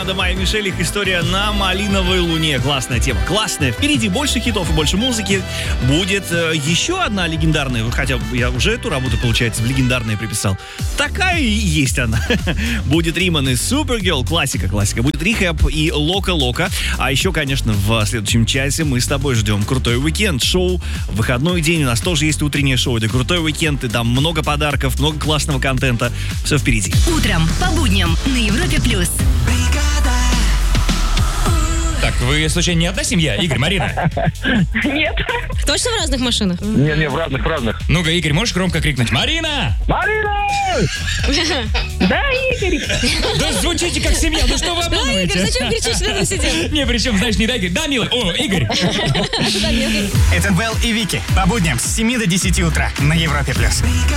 команда Майя Мишель, их история на малиновой луне. Классная тема, классная. Впереди больше хитов и больше музыки. Будет еще одна легендарная, хотя я уже эту работу, получается, в легендарные приписал. Такая и есть она. Будет Риман и Supergirl, классика. Будет Рихэп и Лока. А еще, конечно, в следующем часе мы с тобой ждем крутой уикенд, шоу. В выходной день у нас тоже есть утреннее шоу. Это крутой уикенд, и там много подарков, много классного контента. Все впереди. Утром по будням на Европе+. Так, вы, случайно, не одна семья? Игорь, Марина? Нет. Точно в разных машинах? Не, в разных. Ну-ка, Игорь, можешь громко крикнуть? Марина! Марина! Да, Игорь. Да звучите как семья, ну что вы Да, обманываете? Игорь, зачем кричишь, рядом сидел? Не, причем, знаешь, не да, Игорь. Да, милый. О, Игорь. Да, нет. Это Вэл и Вики. По будням с 7 до 10 утра на Европе+.